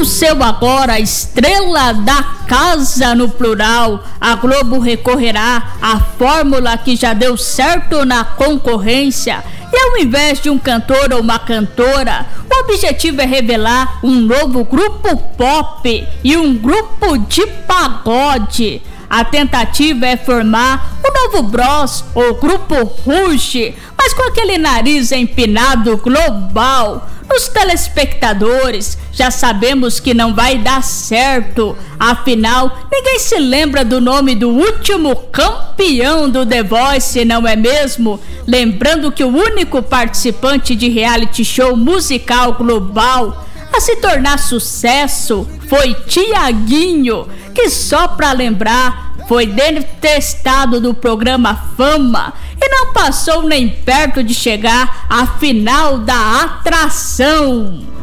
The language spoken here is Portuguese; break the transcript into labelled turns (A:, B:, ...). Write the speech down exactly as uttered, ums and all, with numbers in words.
A: Com seu agora estrela da casa no plural, a Globo recorrerá à fórmula que já deu certo na concorrência. E ao invés de um cantor ou uma cantora, o objetivo é revelar um novo grupo pop e um grupo de pagode. A tentativa é formar o novo Bros ou grupo Ruge, mas com aquele nariz empinado global. Os telespectadores já sabemos que não vai dar certo. Afinal, ninguém se lembra do nome do último campeão do The Voice, não é mesmo? Lembrando que o único participante de reality show musical global a se tornar sucesso foi Tiaguinho, que só pra lembrar foi detestado do programa Fama e não passou nem perto de chegar à final da atração.